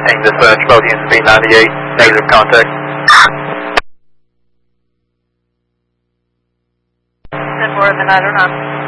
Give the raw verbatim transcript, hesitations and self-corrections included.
And dispatch, both units V ninety-eight, negative contact. ten four, then I don't know.